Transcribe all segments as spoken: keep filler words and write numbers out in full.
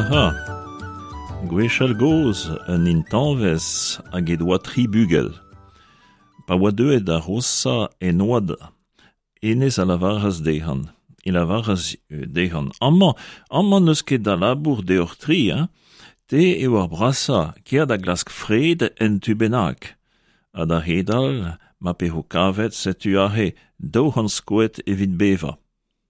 Aha. Gwechal goz un intanvez hag e doa tri bugel. Pa oa deuet a rossa en oad enez a lavaras dehan. E lavaras dehan. Amma, amma neus ket da labour de ur tri, hein? Te eo ar brasa kiad a glask fred en tu bennak. A da hedal, ma pe ho kavet setu ahe daou han skouet evit beva.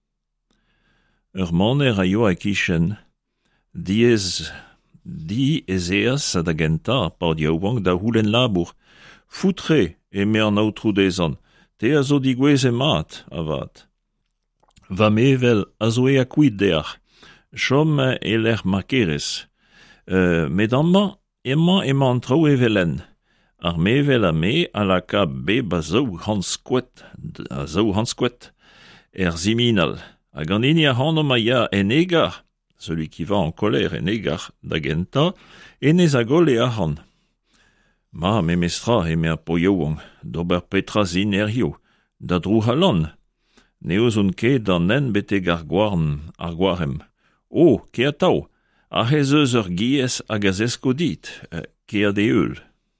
Ur maner a yo a kichen, diez, di ez eas a da genta pa diaouank da houlen labour. Foutre e me an aotrou dezan, te a zo digwez e mat, avad. Va mevel a zo e a kuit dear, chom e l'er makeres. Uh, met amma, emma emma an trao e velen. Ar mevel a me a la ka be ba zo hanskouet, a zo hanskouet, er ziminal. Hag an ini a hanom a ya en egar, celui qui va en colère en egar da genta, enez a gol e a han. Ma me mestra e me a poioang, d'ober petra zin er yo, da drou halon. Neoz un ket d'an en beteg ar gwarn, ar gwarem. O, ke a tau, a hezeuz ur giez hag a zesko dit, ke a de eul.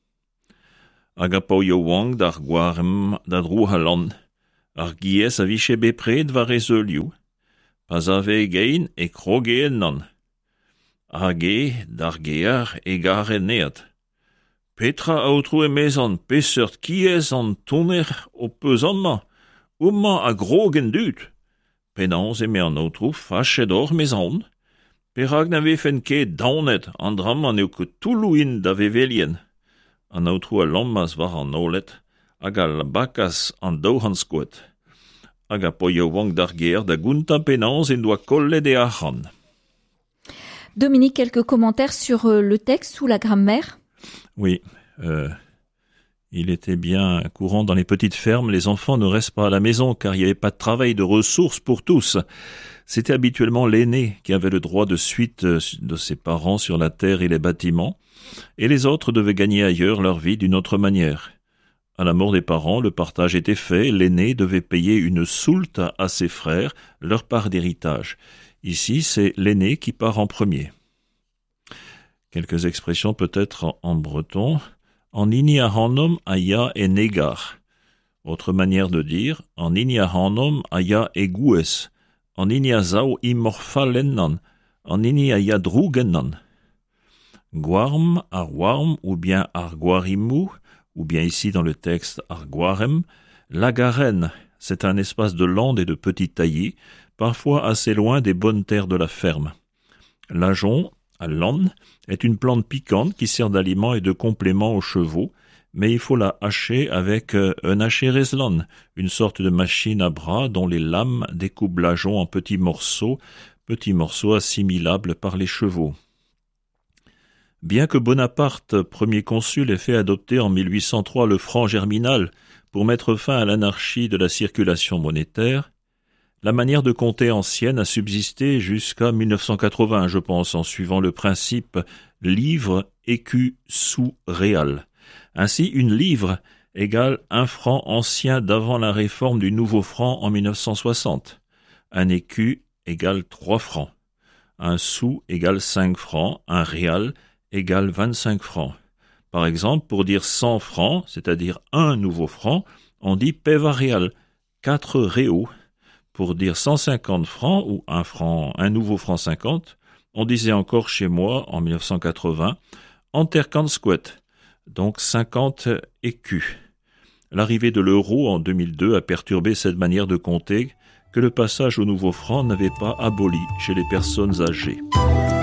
Hag a poioang d'ar gwarem da drou halon, ar giez a viche bepred va rezeulioù, pas ave gein e krogeen nan. Hag e d'ar gear e gare nead. Petra aotrou e mezan peseurt kiez an toner o peuzan ma, oumma a grogen dut. Penans e me an aotrou fachet or mezan, perag na vefen ket daonet an dram an eo ket toulouin da vevelien. An aotrou a lammas war an olet, hag a bakas an daou hanskouet. Hag a poioang d'ar ger da gunta penans en doa kollet e achan. Dominique, quelques commentaires sur euh, le texte ou la grammaire? Oui, euh, il était bien courant dans les petites fermes, les enfants ne restent pas à la maison car il n'y avait pas de travail de ressources pour tous. C'était habituellement l'aîné qui avait le droit de suite de ses parents sur la terre et les bâtiments, et les autres devaient gagner ailleurs leur vie d'une autre manière. À la mort des parents, le partage était fait, l'aîné devait payer une soulte à ses frères, leur part d'héritage. Ici, c'est l'aîné qui part en premier. Quelques expressions peut-être en, en breton. En ini a hanom aya e negar. Autre manière de dire, en ini a hanom aya e goues. En ini a zao imorfalennan. En ini a ya drougennan. Gwarm, arwarm ou bien arguarimou, ou bien ici dans le texte arguarem, la garenne, c'est un espace de lande et de petits taillis, parfois assez loin des bonnes terres de la ferme. L'ajon, à l'âne, est une plante piquante qui sert d'aliment et de complément aux chevaux, mais il faut la hacher avec un hacher-eslan, une sorte de machine à bras dont les lames découpent l'ajon en petits morceaux, petits morceaux assimilables par les chevaux. Bien que Bonaparte, premier consul, ait fait adopter en mille huit cent trois le franc germinal pour mettre fin à l'anarchie de la circulation monétaire, la manière de compter ancienne a subsisté jusqu'à mille neuf cent quatre-vingts, je pense, en suivant le principe livre, écu, sou, réal. Ainsi, une livre égale un franc ancien d'avant la réforme du nouveau franc en mille neuf cent soixante. Un écu égale trois francs. Un sou égale cinq francs. Un réal égale vingt-cinq francs. Par exemple, pour dire cent francs, c'est-à-dire un nouveau franc, on dit peva réal, quatre réaux. Pour dire cent cinquante francs ou un franc, un nouveau franc cinquante, on disait encore chez moi, en mille neuf cent quatre-vingts, enterkansquet, donc cinquante écus. L'arrivée de l'euro en deux mille deux a perturbé cette manière de compter que le passage au nouveau franc n'avait pas aboli chez les personnes âgées.